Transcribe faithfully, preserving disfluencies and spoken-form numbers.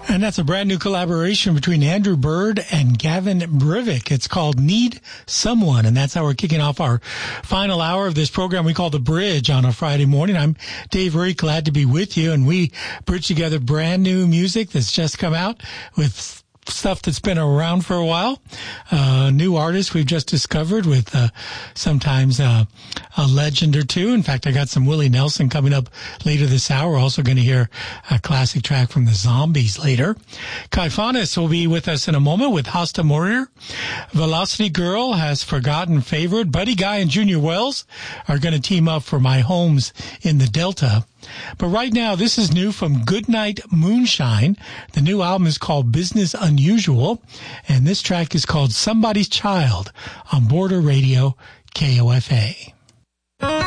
And that's a brand new collaboration between Andrew Bird and Gavin Brivik. It's called Need Someone, and that's how we're kicking off our final hour of this program we call The Bridge on a Friday morning. I'm Dave Ray, glad to be with you, and we bridge together brand new music that's just come out with stuff that's been around for a while. Uh, new artists we've just discovered with uh, sometimes uh, a legend or two. In fact, I got some Willie Nelson coming up later this hour. We're also going to hear a classic track from the Zombies later. Kai Faunus will be with us in a moment with Hasta Morir. Velocity Girl has Forgotten Favorite. Buddy Guy and Junior Wells are going to team up for My Homes in the Delta. But right now, this is new from Goodnight Moonshine. The new album is called Business Unusual, and this track is called Somebody's Child on Border Radio K O F A.